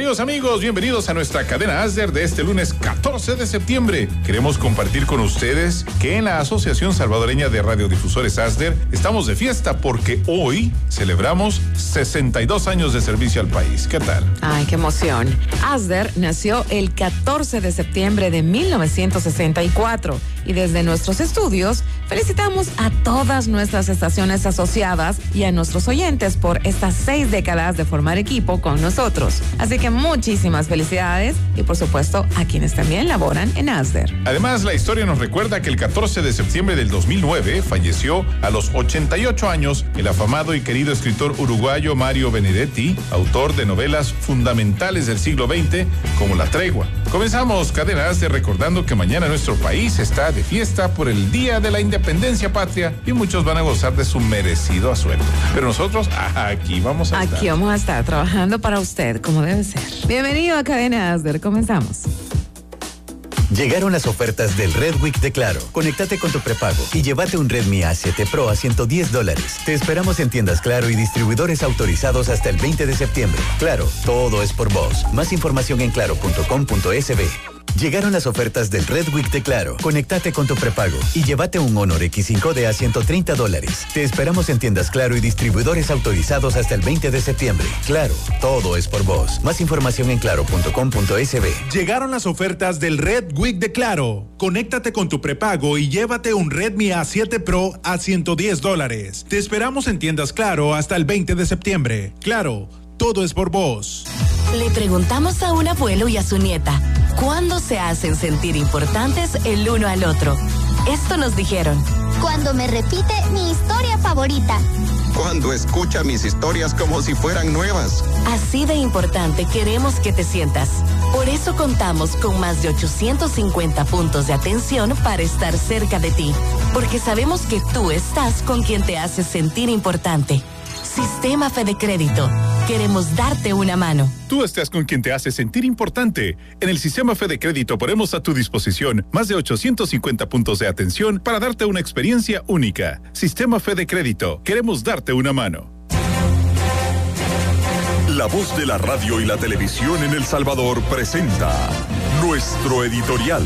Queridos amigos, bienvenidos a nuestra cadena Asder de este lunes 14 de septiembre. Queremos compartir con ustedes que en la Asociación Salvadoreña de Radiodifusores Asder estamos de fiesta porque hoy celebramos 62 años de servicio al país. ¿Qué tal? Ay, qué emoción. Asder nació el 14 de septiembre de 1964 y desde nuestros estudios felicitamos a todas nuestras estaciones asociadas y a nuestros oyentes por estas 6 décadas de formar equipo con nosotros. Así que muchísimas felicidades y por supuesto a quienes también laboran en Asder. Además, la historia nos recuerda que el 14 de septiembre del 2009 falleció a los 88 años el afamado y querido escritor uruguayo Mario Benedetti, autor de novelas fundamentales del siglo XX como La Tregua. Comenzamos Cadena Asder recordando que mañana nuestro país está de fiesta por el Día de la Independencia Patria y muchos van a gozar de su merecido asueto. Pero nosotros aquí vamos a estar. Aquí vamos a estar trabajando para usted, como debe ser. Bienvenido a Cadena Asder, comenzamos. Llegaron las ofertas del Red Week de Claro. Conéctate con tu prepago y llévate un Redmi A7 Pro a $110. Te esperamos en tiendas Claro y distribuidores autorizados hasta el 20 de septiembre. Claro, todo es por vos. Más información en claro.com.sb. Llegaron las ofertas del Red Week de Claro. Conéctate con tu prepago y llévate un Honor X5D a $130. Te esperamos en tiendas Claro y distribuidores autorizados hasta el 20 de septiembre. Claro, todo es por vos. Más información en claro.com.sb. Llegaron las ofertas del Red Week de Claro. Conéctate con tu prepago y llévate un Redmi A7 Pro a $110. Te esperamos en tiendas Claro hasta el 20 de septiembre. Claro, todo es por vos. Le preguntamos a un abuelo y a su nieta, ¿cuándo se hacen sentir importantes el uno al otro? Esto nos dijeron. Cuando me repite mi historia favorita. Cuando escucha mis historias como si fueran nuevas. Así de importante queremos que te sientas. Por eso contamos con más de 850 puntos de atención para estar cerca de ti. Porque sabemos que tú estás con quien te hace sentir importante. Sistema Fede Crédito. Queremos darte una mano. Tú estás con quien te hace sentir importante. En el Sistema Fede Crédito ponemos a tu disposición más de 850 puntos de atención para darte una experiencia única. Sistema Fede Crédito. Queremos darte una mano. La voz de la radio y la televisión en El Salvador presenta nuestro editorial.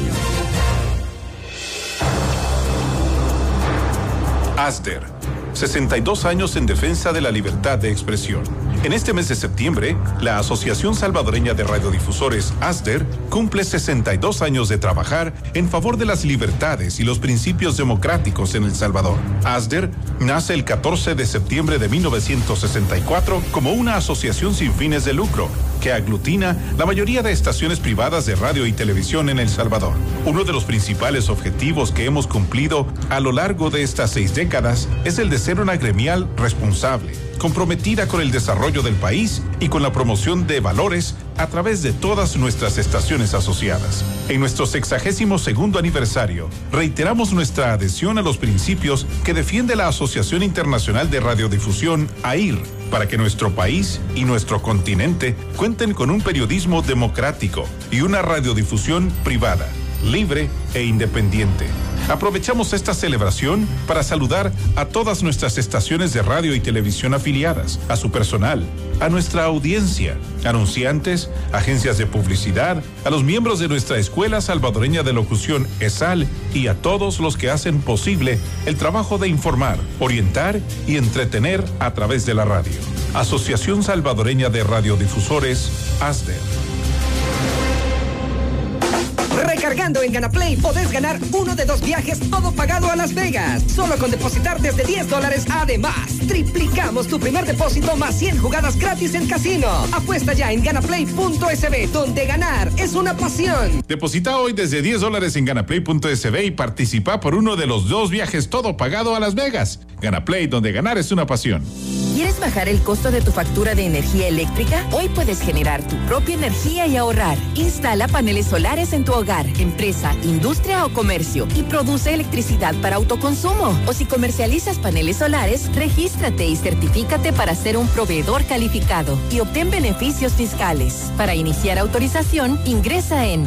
Asder. 62 años en defensa de la libertad de expresión. En este mes de septiembre, la Asociación Salvadoreña de Radiodifusores, Asder, cumple 62 años de trabajar en favor de las libertades y los principios democráticos en El Salvador. Asder nace el 14 de septiembre de 1964 como una asociación sin fines de lucro que aglutina la mayoría de estaciones privadas de radio y televisión en El Salvador. Uno de los principales objetivos que hemos cumplido a lo largo de estas 6 décadas es el de ser una gremial responsable, comprometida con el desarrollo del país y con la promoción de valores a través de todas nuestras estaciones asociadas. En nuestro 62º aniversario, reiteramos nuestra adhesión a los principios que defiende la Asociación Internacional de Radiodifusión, AIR, para que nuestro país y nuestro continente cuenten con un periodismo democrático y una radiodifusión privada, libre e independiente. Aprovechamos esta celebración para saludar a todas nuestras estaciones de radio y televisión afiliadas, a su personal, a nuestra audiencia, anunciantes, agencias de publicidad, a los miembros de nuestra Escuela Salvadoreña de Locución ESAL y a todos los que hacen posible el trabajo de informar, orientar y entretener a través de la radio. Asociación Salvadoreña de Radiodifusores, Asder. Recargando en GanaPlay podés ganar uno de 2 viajes todo pagado a Las Vegas. Solo con depositar desde $10. Además, triplicamos tu primer depósito más 100 jugadas gratis en casino. Apuesta ya en ganaplay.sb, donde ganar es una pasión. Deposita hoy desde $10 en ganaplay.sb y participa por uno de los 2 viajes todo pagado a Las Vegas. GanaPlay, donde ganar es una pasión. ¿Quieres bajar el costo de tu factura de energía eléctrica? Hoy puedes generar tu propia energía y ahorrar. Instala paneles solares en tu hogar, empresa, industria o comercio y produce electricidad para autoconsumo. O si comercializas paneles solares, regístrate y certifícate para ser un proveedor calificado y obtén beneficios fiscales. Para iniciar autorización, ingresa en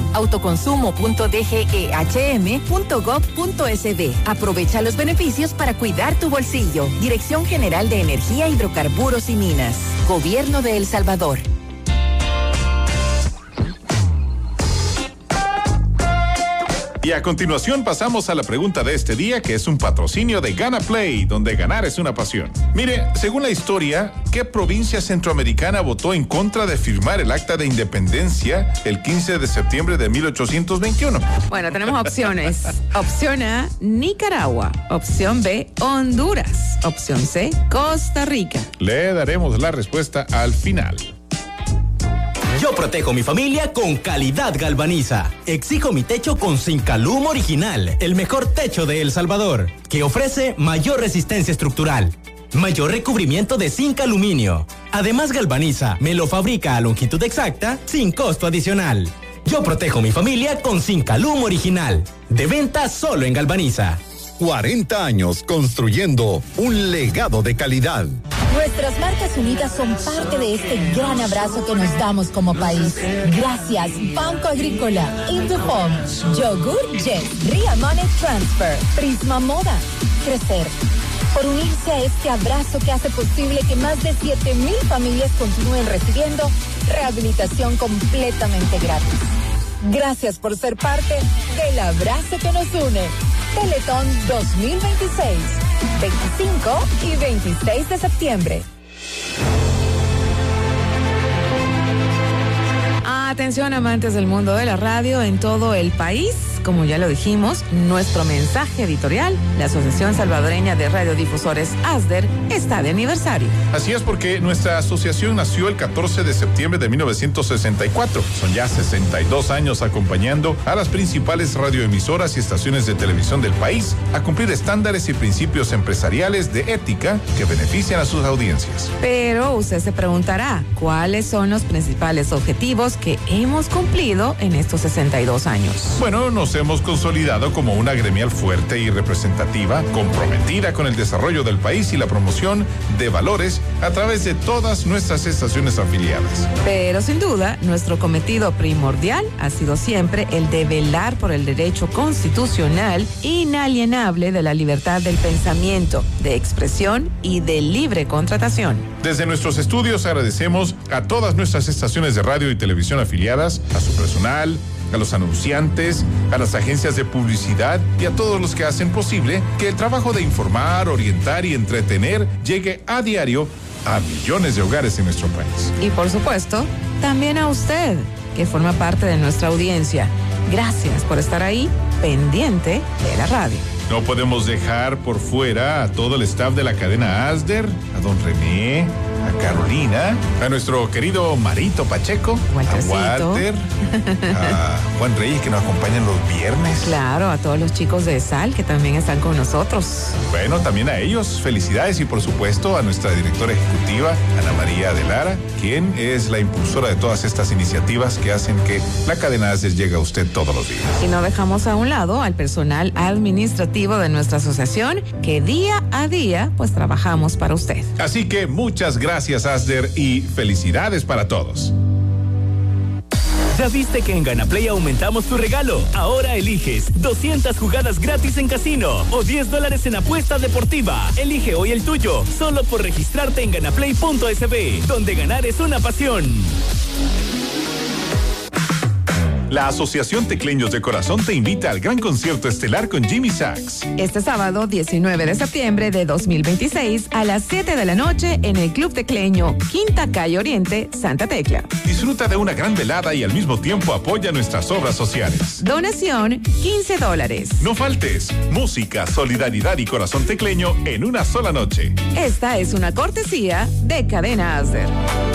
autoconsumo.dgehm.gov.sd. Aprovecha los beneficios para cuidar tu bolsillo. Dirección General de Energía, Hidrocarburos y Minas. Gobierno de El Salvador. Y a continuación pasamos a la pregunta de este día, que es un patrocinio de Gana Play, donde ganar es una pasión. Mire, según la historia, ¿qué provincia centroamericana votó en contra de firmar el Acta de Independencia el 15 de septiembre de 1821? Bueno, tenemos opciones. Opción A, Nicaragua. Opción B, Honduras. Opción C, Costa Rica. Le daremos la respuesta al final. Yo protejo mi familia con calidad Galvaniza. Exijo mi techo con Zincalum Original, el mejor techo de El Salvador, que ofrece mayor resistencia estructural, mayor recubrimiento de zinc aluminio. Además, Galvaniza me lo fabrica a longitud exacta sin costo adicional. Yo protejo mi familia con Zincalum Original. De venta solo en Galvaniza. 40 años construyendo un legado de calidad. Nuestras marcas unidas son parte de este gran abrazo que nos damos como país. Gracias, Banco Agrícola, Indufom, Yogur Jet, Ria Money Transfer, Prisma Moda, Crecer. Por unirse a este abrazo que hace posible que más de 7,000 familias continúen recibiendo rehabilitación completamente gratis. Gracias por ser parte del abrazo que nos une. Teletón 2026, 25 y 26 de septiembre. Atención, amantes del mundo de la radio en todo el país. Como ya lo dijimos, nuestro mensaje editorial, la Asociación Salvadoreña de Radiodifusores ASDER, está de aniversario. Así es, porque nuestra asociación nació el 14 de septiembre de 1964. Son ya 62 años acompañando a las principales radioemisoras y estaciones de televisión del país a cumplir estándares y principios empresariales de ética que benefician a sus audiencias. Pero usted se preguntará, ¿cuáles son los principales objetivos que hemos cumplido en estos 62 años? Bueno, nos hemos consolidado como una gremial fuerte y representativa, comprometida con el desarrollo del país y la promoción de valores a través de todas nuestras estaciones afiliadas. Pero sin duda, nuestro cometido primordial ha sido siempre el de velar por el derecho constitucional inalienable de la libertad del pensamiento, de expresión y de libre contratación. Desde nuestros estudios agradecemos a todas nuestras estaciones de radio y televisión afiliadas, a su personal, a los anunciantes, a las agencias de publicidad y a todos los que hacen posible que el trabajo de informar, orientar y entretener llegue a diario a millones de hogares en nuestro país. Y por supuesto, también a usted, que forma parte de nuestra audiencia. Gracias por estar ahí, pendiente de la radio. No podemos dejar por fuera a todo el staff de la cadena ASDER, a don René, a Carolina, a nuestro querido Marito Pacheco, a Walter, a Juan Reyes, que nos acompañan los viernes. Claro, a todos los chicos de SAL que también están con nosotros. Bueno, también a ellos, felicidades, y por supuesto a nuestra directora ejecutiva, Ana María de Lara, quien es la impulsora de todas estas iniciativas que hacen que la cadena ASDER llegue a usted todos los días. Y no dejamos a un lado al personal administrativo de nuestra asociación, que día a día pues trabajamos para usted. Así que muchas gracias, ASDER, y felicidades para todos. ¿Ya viste que en GanaPlay aumentamos tu regalo? Ahora eliges 200 jugadas gratis en casino o $10 en apuesta deportiva. Elige hoy el tuyo, solo por registrarte en ganaplay.sb, donde ganar es una pasión. La Asociación Tecleños de Corazón te invita al gran concierto estelar con Jimmy Sachs. Este sábado 19 de septiembre de 2026 a las 7 de la noche en el Club Tecleño, Quinta Calle Oriente, Santa Tecla. Disfruta de una gran velada y al mismo tiempo apoya nuestras obras sociales. Donación $15. No faltes. Música, solidaridad y corazón tecleño en una sola noche. Esta es una cortesía de Cadena ASDER.